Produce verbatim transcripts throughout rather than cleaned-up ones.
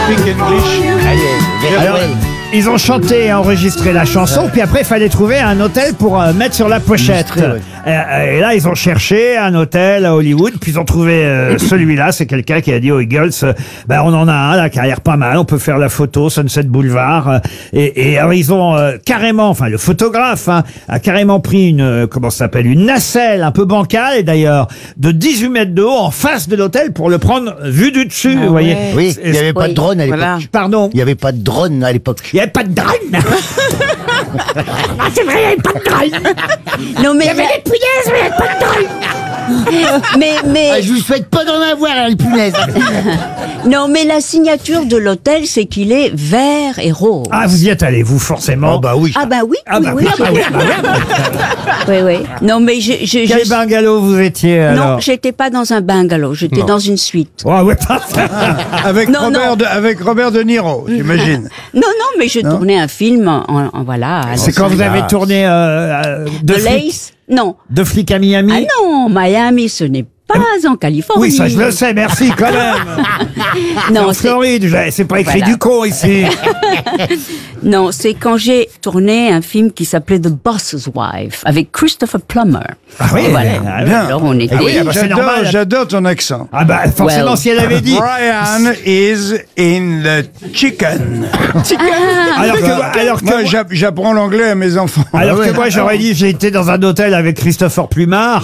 speak English. Alors, ils ont chanté et enregistré la chanson, puis après il fallait trouver un hôtel pour euh, mettre sur la pochette. Ouais. Et, et là ils ont cherché un hôtel à Hollywood, puis ils ont trouvé euh, celui-là. C'est quelqu'un qui a dit aux Eagles, euh, ben on en a un là qui a l'air pas mal, on peut faire la photo Sunset Boulevard. Euh, et, et alors ils ont euh, carrément, enfin le photographe hein, a carrément pris une euh, comment ça s'appelle, une nacelle un peu bancale et d'ailleurs de dix-huit mètres de haut en face de l'hôtel pour le prendre vu du dessus. Ah vous voyez. ouais. Oui, il n'y avait pas de drone à l'époque. Voilà. Pardon. Il n'y avait pas de drone à l'époque. Il n'y avait pas de drone. Ah, c'est vrai, il n'y avait pas de drone. Non, mais. Il y avait des punaises, mais il n'y avait pas de drone. Mais, mais, Ah, je vous souhaite pas d'en avoir, hein, les punaises. non, mais la signature de l'hôtel, c'est qu'il est vert et rose. Ah, vous y êtes allé, vous, forcément. Oh bah oui. Ah, bah oui, Ah, oui, bah, oui. ah, bah, oui, bah, oui. Oui, oui. Non, mais je. je, Quel je- bungalow vous étiez, alors? Non, j'étais pas dans un bungalow, j'étais dans une suite. Oh, ouais, pas... Avec, Non, Robert non. De, avec Robert De Niro, j'imagine. Non, non, mais je tournais un film en, en- voilà. à C'est Los quand vous Angeles. avez tourné euh, euh, de, The flic, Lace? Non. de flic à Miami. Ah non, Miami, ce n'est pas en Californie. Oui, ça je le sais, merci quand même. Non, en c'est- Floride, je- c'est pas écrit Voilà. du con ici. Non, c'est quand j'ai tourné un film qui s'appelait The Boss's Wife avec Christopher Plummer. Ah oui, Voilà. ah oui. Bien. Alors on était. Ah oui, ah bah, c'est J'adore, normal. j'adore ton accent. Ah bah forcément, Well. si elle avait dit. Brian is in the chicken. Alors que, alors que Moi, moi- j'app- j'apprends l'anglais à mes enfants. alors Ah que ouais. moi j'aurais dit j'ai été dans un hôtel avec Christopher Plumard.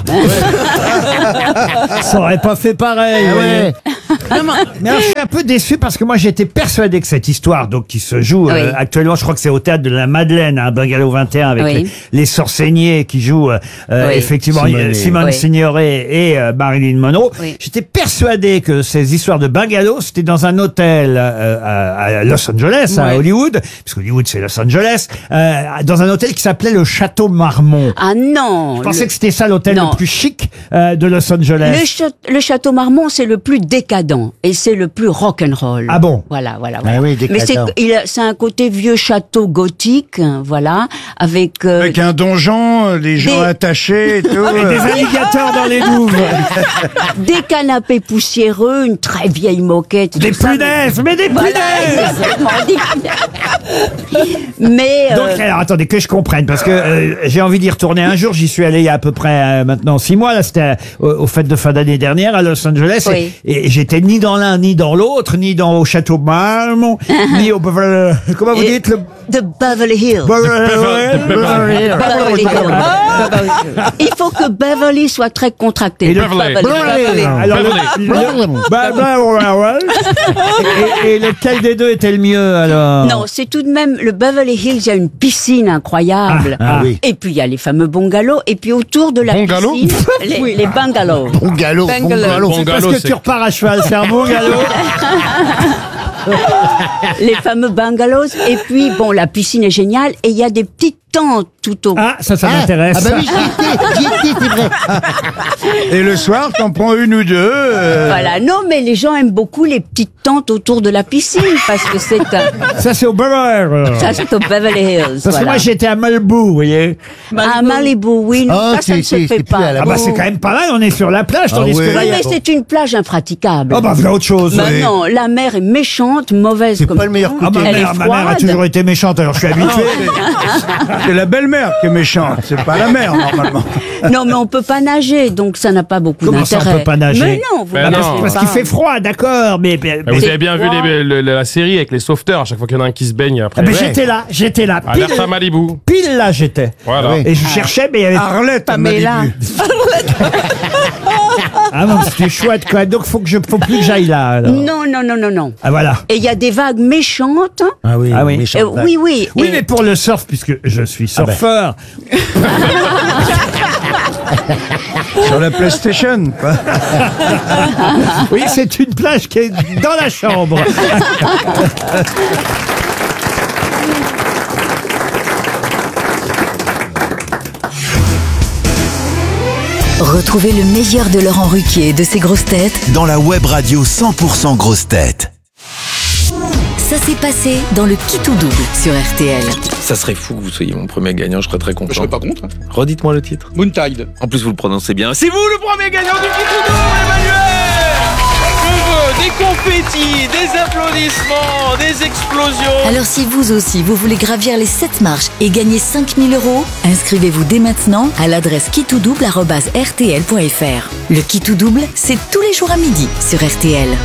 Ça aurait pas fait pareil. vous voyez. Ouais. Mais alors, je suis un peu déçu parce que moi j'étais persuadé que cette histoire donc qui se joue euh, Oui. actuellement, je crois que c'est au théâtre de la Madeleine, un Bungalow vingt et un avec Oui. les, les Sorceigniers qui jouent euh, euh, Oui. effectivement Simone. euh, Simone Oui. Signoret et euh, Marilyn Monroe. Oui. J'étais persuadé que ces histoires de bungalow c'était dans un hôtel euh, à, à Los Angeles, à Ouais. Hollywood, parce que Hollywood c'est Los Angeles, euh, dans un hôtel qui s'appelait le Château Marmont. Ah non. Je pensais le- que c'était ça l'hôtel Non. le plus chic euh, de Los Angeles. Le, cha- le château Marmont, c'est le plus décadent et c'est le plus rock'n'roll. Ah bon? Voilà, voilà, voilà. Ah oui, Mais c'est, décadent. il a- c'est un côté vieux château gothique, hein, voilà, avec, euh, Avec un donjon, euh, les gens Des- attachés et tout. Et des euh. alligators dans les douves. des canapés poussiéreux, une très vieille moquette. Des tout ça. punaises, mais des Voilà, punaises. exactement, des punaises. Mais euh, Donc, alors, attendez, que je comprenne, parce que euh, j'ai envie d'y retourner un jour. J'y suis allé il y a à peu près euh, maintenant six mois. Là, c'était euh, au, aux fêtes de fin d'année dernière à Los Angeles. Oui. Et, et j'étais ni dans l'un, ni dans l'autre, ni dans au Château Marmont, ni au Beverly... Comment vous Et- dites le... de Beverly Hills. Beverly Hills. Beverly Hills. Il faut que Beverly soit très contracté. Et le- Beverly. Beverly. Alors, le- le- bah, bah, ouais, ouais. Et, et- et lequel des deux était le mieux, alors? Non, c'est tout de même le Beverly Hills. Il y a une piscine incroyable. Ah, ah oui. Et puis il y a les fameux bungalows. Et puis autour de la Bungalow piscine, les, les bungalows. Bon galop, bon galop. C'est parce que tu repars à cheval, c'est un bon galop. les fameux bungalows. Et puis bon, la piscine est géniale. Et il y a des petites tentes tout au. Ah, ça, ça Ah, m'intéresse. Ah bah oui, j'y étais, j'y étais, c'est vrai. Et le soir, t'en prends une ou deux. euh, Voilà. Non, mais les gens aiment beaucoup les petites tentes autour de la piscine parce que c'est un. Ça, c'est au Beverly. Ça, c'est au Beverly Hills. Parce que voilà. moi, j'étais à Malibu, vous voyez. À Malibu, oui. Non, Oh, ça, ça ne c'est- se c'est- fait c'est plus pas. à la Ah bah c'est quand même pas mal, on est sur la plage, tandis Ah ouais. que là, Oui, il y a... mais c'est une plage impraticable. Oh bah voilà autre chose. Bah oui. non, la mer est méchante, mauvaise C'est comme pas le meilleur Ah, côté. ma, Elle mère, est ma mère a froide. toujours été méchante, alors je suis habitué. C'est la belle-mère qui est méchante, c'est pas la mère normalement. Non, mais on peut pas nager, donc ça n'a pas beaucoup Comment ça, d'intérêt. on peut pas nager? Mais non, vous Ben ne non. nagez Parce pas. qu'il fait froid, d'accord, mais... mais, Ah, Vous mais- avez bien vu les- le- la série avec les sauveteurs, à chaque fois qu'il y en a un qui se baigne après. Ah, mais Ouais. j'étais là, j'étais là, pile, Alerte à Malibu. pile là j'étais. Voilà. Ah oui. Et je cherchais, mais il y avait... Arlette à Malibu. Ah non, c'était chouette quoi, donc faut, que je, faut plus que j'aille là. alors. Non, non, non, non, non. Ah voilà. Et il y a des vagues méchantes. Ah oui, Ah oui. méchant. Euh, oui, oui. Oui, Et- mais pour le surf, puisque je suis surfeur, Sur la PlayStation, quoi. oui, c'est une plage qui est dans la chambre. Retrouvez le meilleur de Laurent Ruquier et de ses grosses têtes Dans la web radio cent pour cent grosses têtes. Ça s'est passé dans le Qui tout double sur R T L. Ça serait fou que vous soyez mon premier gagnant, je serais très content. Je serais pas contre. Redites-moi le titre. Moontide. En plus, vous le prononcez bien. C'est vous le premier gagnant du Qui tout double, Emmanuel. des confettis, des applaudissements, des explosions. Alors si vous aussi, vous voulez gravir les sept marches et gagner cinq mille euros, inscrivez-vous dès maintenant à l'adresse quittoudoble arobase r t l point f r. Le Qui tout double, c'est tous les jours à midi sur R T L.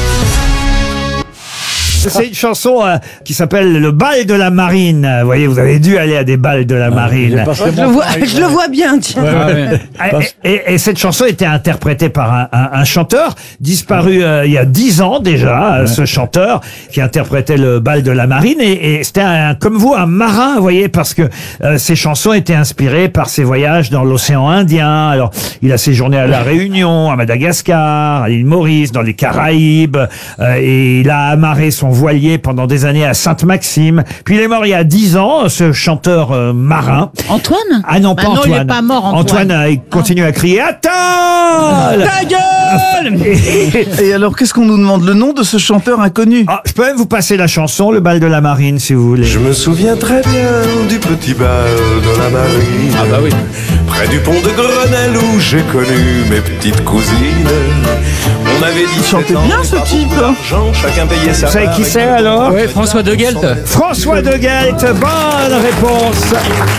C'est une chanson euh, qui s'appelle Le bal de la marine. Vous voyez, vous avez dû aller à des balles de la marine. Je le vois, je le vois bien, tiens. Et, et- et cette chanson était interprétée par un, un- un chanteur disparu euh, il y a dix ans déjà, euh, ce chanteur qui interprétait le bal de la marine. Et, et c'était un, comme vous, un marin, vous voyez, parce que euh, ces chansons étaient inspirées par ses voyages dans l'océan Indien. Alors, il a séjourné à La Réunion, à Madagascar, à l'île Maurice, dans les Caraïbes, euh, et il a amarré son voilier pendant des années à Sainte-Maxime. Puis il est mort il y a dix ans, ce chanteur euh, marin. Antoine? Ah non, pas Bah non, Antoine. il est pas mort, Antoine. euh, il continue à crier « Attends !» Ta gueule! Et alors, qu'est-ce qu'on nous demande? Le nom de ce chanteur inconnu? Ah, je peux même vous passer la chanson, Le bal de la marine, si vous voulez. Je me souviens très bien du petit bal de la marine. Ah bah oui. Près du pont de Grenelle où j'ai connu mes petites cousines. On avait dit chantait bien, ce type. Chacun payait sa Vous savez part. qui c'est alors? Ouais, François de Gelt. François de Gelt, bonne réponse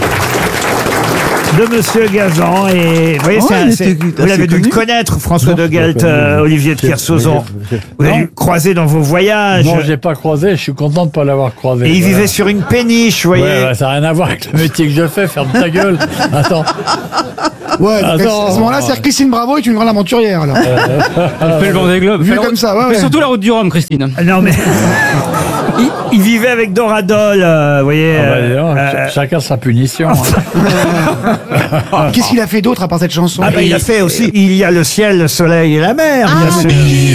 de Monsieur Gazan. Et vous voyez, Oh, c'est un- il c'est- était vous assez l'avez dû le connu. connaître, François de Gelt, euh, Olivier de Kersauzon. Vous l'avez croisé dans vos voyages. Non, j'ai pas croisé, je suis content de pas l'avoir croisé. Et il Voilà. vivait sur une péniche, vous voyez. Ouais, ouais, ça n'a rien à voir avec le métier que je fais, ferme ta gueule. Attends. Ouais, Attends. à ce moment-là, c'est Christine Bravo est une grande aventurière, alors. Elle fait le Vendée Globe. Vu Fait la comme route- ça, ouais, ouais. fait surtout la route du Rhum, Christine. Non mais il, il vivait avec Doradol, euh, vous voyez. Ah bah, dis donc, euh, ch- chacun sa punition. hein. Qu'est-ce qu'il a fait d'autre à part cette chanson? ah bah, il a fait aussi. Il y a le ciel, le soleil et la mer, bien sûr.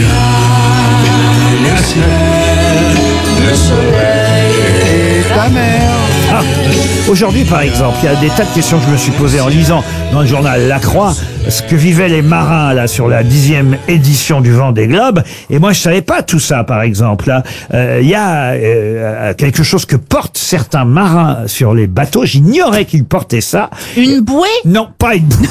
Ta mère. Ah, aujourd'hui, par exemple, il y a des tas de questions que je me suis posées en lisant dans le journal La Croix ce que vivaient les marins là sur la dixième édition du Vendée Globe. Et moi, je savais pas tout ça, par exemple. Là, Euh, il y a euh, quelque chose que portent certains marins sur les bateaux. J'ignorais qu'ils portaient ça. Une bouée? Non, pas une bouée.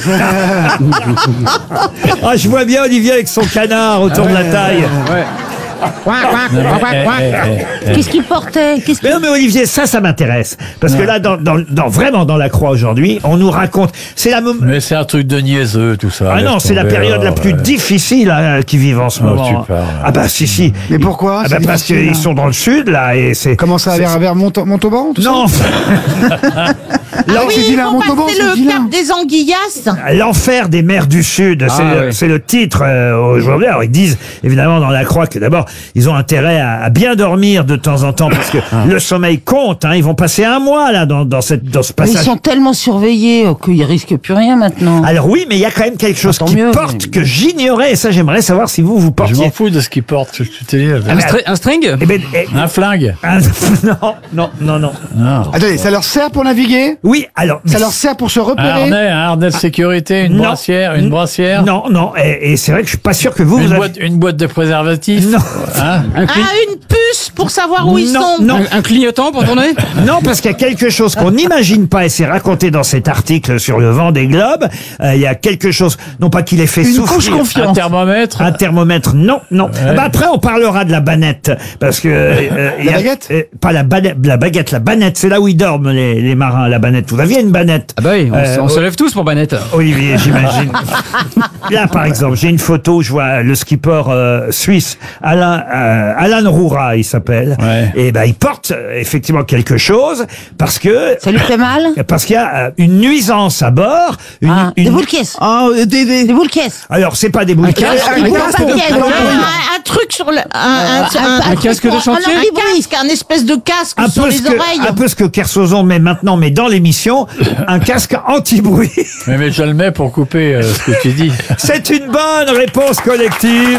Ah, je vois bien Olivier avec son canard autour de la taille. Qu'est-ce qu'il portait? Qu'est-ce Mais qu'il... non, mais Olivier, ça, ça m'intéresse. Parce que là, dans, dans, dans- vraiment dans la Croix aujourd'hui, on nous raconte. C'est la mom- Mais c'est un truc de niaiseux, tout ça. Ah laisse non, c'est la tomber, période la alors, plus ouais. difficile hein, qui vivent en ce Oh, moment. tu hein. parles. Ah bah si si. Mais pourquoi? Ah C'est bah parce difficile, qu'ils hein. sont dans le sud là et c'est. Comment ça, c'est- vers, vers Monto- Montauban, tout Non. ça? Ah oui, c'est il vilain, faut Montauban, passer c'est le vilain. cap des Anguillas. L'enfer des mers du Sud, c'est le, oui. c'est le titre euh, aujourd'hui. Alors ils disent évidemment dans la Croix que d'abord ils ont intérêt à, à bien dormir de temps en temps parce que le sommeil compte. Hein. Ils vont passer un mois là dans, dans, cette, dans ce Mais ils passage. sont tellement surveillés euh, qu'ils risquent plus rien maintenant. Alors oui, mais il y a quand même quelque chose Ah, tant qui mieux, porte mais- que j'ignorais et ça j'aimerais savoir si vous vous Je portiez. m'en fous de ce qu'ils portent, je te dis. Un, stri- un string? Eh ben, eh, Un flingue. ah, non, non, non, non. Non. Attendez, ça leur sert pour naviguer? Oui, alors. Ça leur sert pour se Un repérer? harnais, un harnais de sécurité, une Non. brassière, une brassière. Non, non, et, et c'est vrai que je suis pas sûr que vous, Une vous avez... boîte, une boîte de préservatifs. Non. Hein Un, cli- Ah, une puce pour savoir où ils Non, sont. non. un- un clignotant pour tourner? Non, parce qu'il y a quelque chose qu'on n'imagine pas, et c'est raconté dans cet article sur le Vendée Globe. Euh, il y a quelque chose, non pas qu'il ait fait Une souffrir. couche confiance. Un thermomètre. Un thermomètre, non, non. Ah bah après, on parlera de la banette, parce que euh, il y a- baguette euh, pas la banette, la baguette, la banette, c'est là où ils dorment les, les marins, la banette. Vous aviez une banette, Ah bah oui, on, Euh, on se lève tous pour Banette. Olivier, j'imagine. Là, par exemple, j'ai une photo où je vois le skipper euh, suisse Alain euh, Alan Roura, il s'appelle. Ouais. Et ben, il porte euh, effectivement quelque chose parce que Ça lui fait mal? parce qu'il y a euh, une nuisance à bord. Une, Ah, une- des boules caisses. Ah, des, des... Des boules caisses. Alors, c'est pas des boules. casque, caisses. un Des casque boules de- caisses. un- Un, un truc sur le. Un, un, un truc casque de pour- chantier? Un, un casque, un espèce de casque Un sur peu, les ce que, oreilles. un peu ce que Kersozon met maintenant, mais dans l'émission, un casque anti-bruit. Mais, mais je le mets pour couper euh, ce que tu dis. C'est une bonne réponse collective.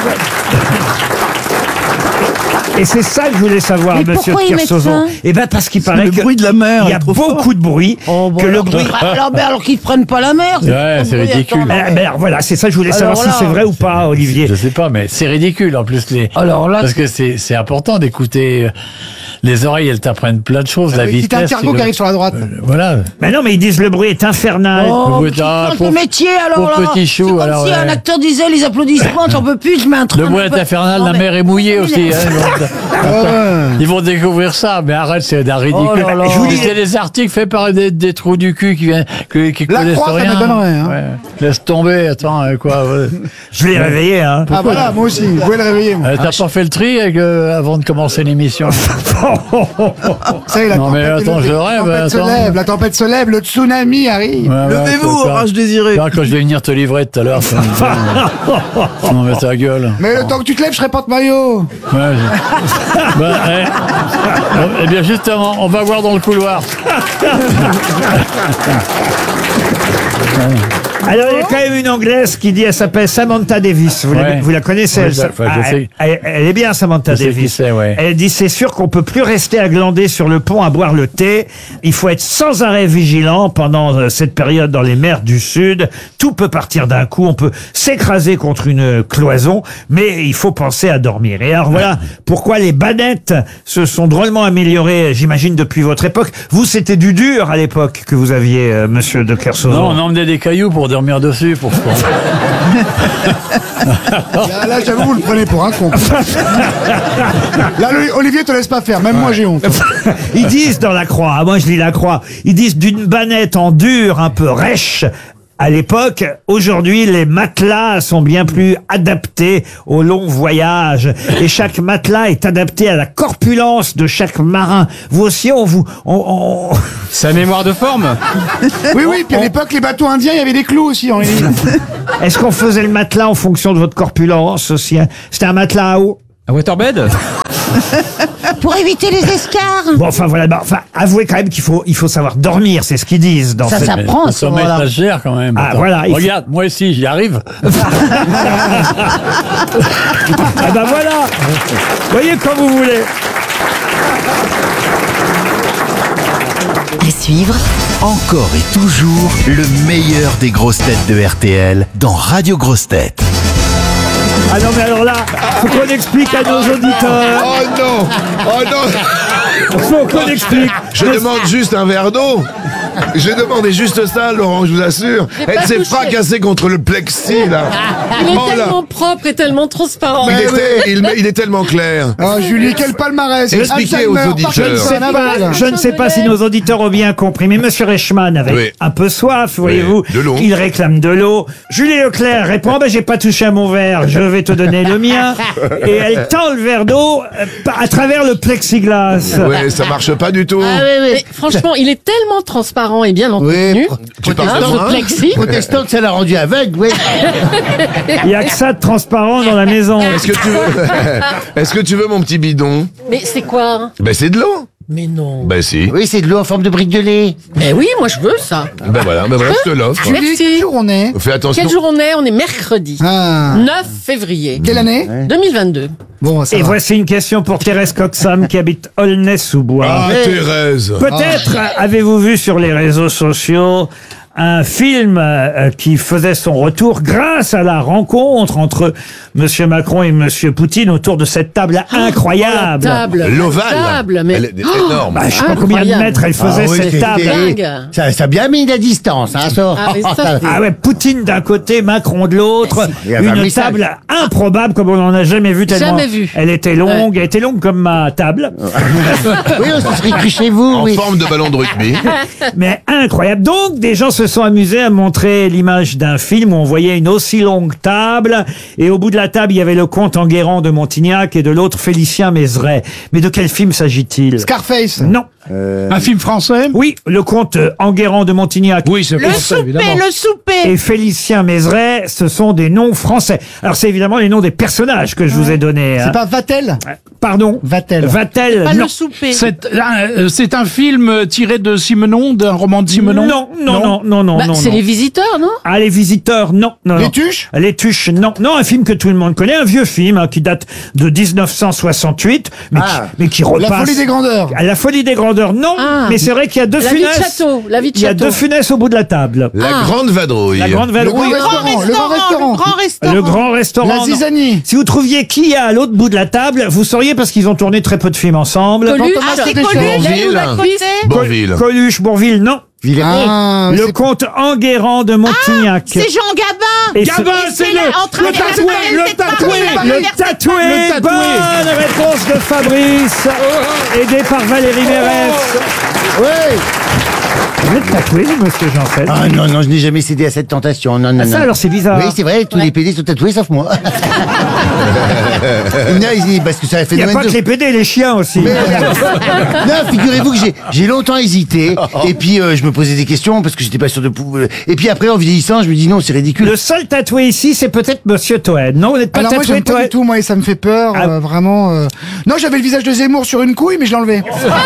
Et c'est ça que je voulais savoir, Mais monsieur pourquoi ils mettent Kersozon. ça Eh ben, parce qu'il paraît le que bruit de la mer il y a est trop beaucoup fort. de bruit, Oh, bon, que le alors, bruit. alors, ben, alors qu'ils prennent pas la mer. Ouais, pas c'est de bruit, ridicule. attends, Eh ben, alors, voilà, c'est ça que je voulais Alors savoir là, si c'est vrai ou pas, Olivier. Je sais pas, mais c'est ridicule en plus les. Alors là, Parce que c'est c'est important d'écouter. les oreilles, elles t'apprennent plein de choses, la Si vitesse. t'as un cargo qui arrive sur la droite. Euh, voilà. Mais non, mais ils disent le bruit est infernal. Oh, Le bruit- ah, le pauvre- métier alors pauvre là. petit chou, C'est comme alors, si ouais. un acteur disait les applaudissements, j'en peux plus, je mets un train. Le bruit est infernal, la mer est mouillée aussi. Hein, donc, ils vont découvrir ça, mais arrête, c'est d'un ridicule. Oh là là. Je vous dis, c'est des articles faits par des, des trous du cul qui, viennent- qui, qui La connaissent croix, ça rien. m'étonnerait, hein. Ouais. Laisse tomber, attends, euh, quoi. Ouais. Je l'ai réveillé, hein. Ah voilà, moi aussi, vous pouvez le réveiller. Moi. Euh, T'as pas fait le tri avec, euh, avant de commencer l'émission. Ça y est, la Non, mais tempête, attends, le- je la rêve, tempête se attends. lève, la tempête se lève, le tsunami arrive. Ouais, ouais, Levez-vous, c'est ça. orage désiré. Tu vois, quand je vais venir te livrer tout à l'heure, ça me dit, non, mais ta gueule. Mais le temps que tu te lèves, je serai pas de maillot. Ouais, je- bah, eh, eh bien, justement, on va voir dans le couloir. Alors, il y a quand même une Anglaise qui dit, elle s'appelle Samantha Davis. Vous, la- Ouais. vous la connaissez, Oui, elle, je- ça- enfin, je Ah, sais. elle, elle- elle est bien, Samantha Je sais qui Davis. c'est, ouais. Elle dit, c'est sûr qu'on peut plus rester à glander sur le pont à boire le thé. Il faut être sans arrêt vigilant pendant euh, cette période dans les mers du Sud. Tout peut partir d'un coup. On peut s'écraser contre une cloison, mais il faut penser à dormir. Et alors voilà pourquoi les bannettes se sont drôlement améliorées, j'imagine, depuis votre époque. Vous, c'était du dur à l'époque que vous aviez, euh, monsieur de Kersauzon. Non, on emmenait des cailloux pour dormir dessus. Pour... Là, là, j'avoue, vous le prenez pour un con. Là, le- Olivier te laisse pas faire, même moi j'ai honte. Ils disent dans la croix, ah, moi je lis la croix, ils disent d'une bannette en dur, un peu rêche. À l'époque, aujourd'hui, les matelas sont bien plus adaptés aux longs voyages. Et chaque matelas est adapté à la corpulence de chaque marin. Vous aussi, on vous... On, on... Sa mémoire de forme. Oui, oui, puis à l'époque, les bateaux indiens, il y avait des clous aussi en ligne. Est-ce qu'on faisait le matelas en fonction de votre corpulence aussi, hein? C'était un matelas à eau? Un waterbed. Pour éviter les escarres. Bon, enfin voilà, bah, enfin, avouez quand même qu'il faut, il faut savoir dormir, c'est ce qu'ils disent dans Ça cette... s'apprend à Le ce sommeil, moment-là. ça se gère quand même. Ah, Attends. voilà, il faut- Regarde, moi aussi, j'y arrive. Ah bah voilà. Voyez comme vous voulez. À suivre, Encore et toujours le meilleur des grosses têtes de R T L dans Radio Grosses Têtes. Ah non mais alors là, faut qu'on explique à nos auditeurs. Oh non. Oh non. Faut qu'on explique. Je demande juste un verre d'eau. J'ai demandé juste ça, Laurent, je vous assure. J'ai Elle pas s'est touché. fracassée contre le plexi, là. Il est Oh là. tellement propre et tellement transparent. Il, était- il, il est tellement clair. Ah, Julie, quel palmarès. Expliquez aux Alzheimer, auditeurs. Je ne sais pas, je ne sais pas si nos auditeurs ont bien compris, mais Monsieur Reichmann avait Oui. un peu soif, voyez-vous. de l'eau. Il réclame de l'eau. Julie Leclerc répond, ah ben j'ai pas touché à mon verre, je vais te donner le mien. Et elle tend le verre d'eau euh, à travers le plexiglas. Ouais, ça marche pas du tout. Ah oui, oui. Mais franchement, il est tellement transparent et bien entretenu. Tu parles de Hein, moi ce plexi. Protestante, ça l'a rendu aveugle, oui. Il y a que ça de transparent dans la maison. Est-ce que tu veux, est-ce que tu veux mon petit bidon? Mais c'est quoi? Ben c'est de l'eau. Mais non. Ben si. Oui, c'est de l'eau en forme de brique de lait. Mais oui, moi je veux ça. Ben voilà, ben voilà, je te l'offre. Julie, Merci. quel jour on est? Fais attention. Quel jour on est? On est mercredi. Ah. neuf février. Quelle année? deux mille vingt-deux. Bon, ça Et va. voici une question pour Thérèse Coxam qui habite Aulnay-sous-Bois. Ah, Thérèse. Peut-être avez-vous vu sur les réseaux sociaux un film euh, qui faisait son retour grâce à la rencontre entre Monsieur Macron et Monsieur Poutine autour de cette table incroyable. Oh, la table. L'ovale. La table, mais... Elle est Oh, énorme. Bah, je sais pas combien de incroyable. mètres elle faisait Ah oui, cette c'est table. dingue. Ça, ça a bien mis la distance, hein, ça. Ah, mais ça, Ah ouais, Poutine d'un côté, Macron de l'autre. Il y avait un Une message. table improbable comme on n'en a jamais vu tellement. Jamais vu. Elle était longue, elle était longue comme ma table. Oui, on se serait cru chez vous, En oui. forme de ballon de rugby. Mais incroyable. Donc, des gens se sont amusés à montrer l'image d'un film où on voyait une aussi longue table. Et au bout de la table, il y avait le comte Enguerrand de Montignac et de l'autre Félicien Mézeray. Mais de quel film s'agit-il? Scarface. Non. Un film français? Oui, le comte euh, Enguerrand de Montignac. Oui, c'est Le souper, le souper. Et Félicien Mézeray, ce sont des noms français. Alors, c'est évidemment les noms des personnages que je vous ai donnés. hein. C'est pas Vatel? Pardon? Vatel. Vatel, Pas non. le souper. C'est un, c'est un film tiré de Simenon, d'un roman de Simenon. Non, non, non, non, non, Bah, non. c'est non. les visiteurs, non? Ah, les visiteurs, non, non. Les non. Tuches? Les Tuches, non. Non, un film que tout le monde connaît, un vieux film hein, qui date de dix-neuf cent soixante-huit, mais, Ah. qui, mais qui repasse. La folie des grandeurs. À la folie des grandeurs. grandeur, non. Ah. Mais c'est vrai qu'il y a deux La vie de funesses. château, la vie de Il y a château. deux funesses au bout de la table. La Ah. grande vadrouille. La grande Le vadrouille. grand restaurant, le grand restaurant. Le grand restaurant. Le grand restaurant. La non. zizanie. Si vous trouviez qui y a à l'autre bout de la table, vous sauriez parce qu'ils ont tourné très peu de films ensemble. Coluche. Thomas Ah, c'est Deschamps. Coluche. Bourvil. à côté. Bourville. Coluche, Bourville, non. Ah, Le c'est- comte Enguerrand de Montignac. C'est Jean Gabin. Et Gabin, ce- c'est C'est le, là, en train le de- tatoué, le c'est pas- tatoué. c'est pas- Le tatoué, Le tatoué. bonne réponse de Fabrice, aidé par Valérie Mérès. Ouais. Vous êtes tatoué, vous, monsieur Janssen? Ah non, non, je n'ai jamais cédé à cette tentation. Non, non, Ah, non. ça, alors, c'est bizarre. Oui, c'est vrai, tous les P D sont tatoués sauf moi. Non, ils- parce que ça a fait Il n'y a pas que les P D, les chiens aussi. Non, figurez-vous que j'ai- j'ai longtemps hésité. Et puis, euh, je me posais des questions parce que j'étais pas sûr de pouvoir. Et puis après, en vieillissant, je me dis non, c'est ridicule. Le seul tatoué ici, c'est peut-être monsieur Toen. Non, vous n'êtes pas Alors moi tatoué, j'aime pas Toen? du tout, moi et ça me fait peur, Ah. euh, vraiment. euh. Non, j'avais le visage de Zemmour sur une couille, mais je l'ai enlevé.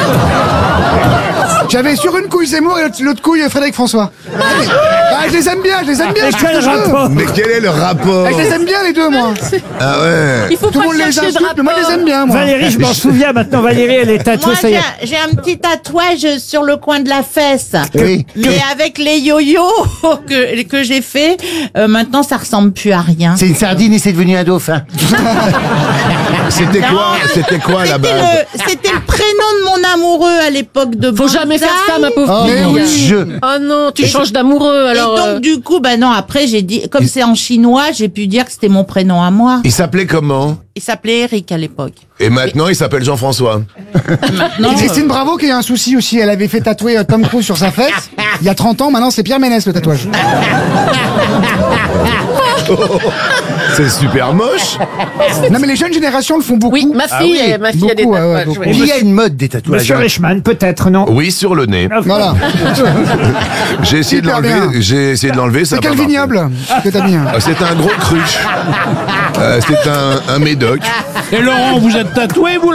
J'avais sur une couille Zemmour et l'autre- l'autre couille Frédéric François. Ah, je les aime bien, je les aime bien. Et je fais quel ce que je veux. rapport? Mais quel est le rapport Ah, je les aime bien les deux, moi. Ah ouais. Il faut Tout le pas monde les chercher de insulte, mais moi je les aime bien, moi. Valérie, je m'en souviens maintenant. Valérie, elle est tatouée, Moi, ça y j'ai est. un- j'ai un petit tatouage sur le coin de la fesse. Oui. Mais avec les yo-yo que, que j'ai fait, euh, maintenant ça ressemble plus à rien. C'est une sardine et c'est devenu un dauphin. C'était Non, quoi C'était quoi à la C'était base le, c'était le prénom de mon amoureux à l'époque de Faut jamais faire ça, ma pauvre Oh fille. mon Dieu. Oh non, tu Et- changes d'amoureux, alors. Et donc euh, du coup, bah non, après j'ai dit, comme c'est en chinois, j'ai pu dire que c'était mon prénom à moi. Il s'appelait comment Il s'appelait Eric à l'époque. Et maintenant, il s'appelle Jean-François. Maintenant, Et Christine Bravo qui a un souci aussi, elle avait fait tatouer euh, Tom Cruise sur sa fesse. Il y a trente ans, maintenant c'est Pierre Ménès le tatouage. C'est super moche. Non mais les jeunes générations le font beaucoup. Oui, ma fille, Ah oui, ma fille a des beaucoup, ouais, ouais, tatouages. beaucoup. oui. Il y a une mode des tatouages. Monsieur hein. Reichmann, peut-être, non? Oui, sur le nez. Voilà. J'ai essayé de Super l'enlever. bien. J'ai essayé de l'enlever. Ça C'est a quel pas marché. vignoble que t'as mis hein Ah, C'est un gros cruche. Euh, c'est un, un médoc. Et Laurent, vous êtes tatoué, vous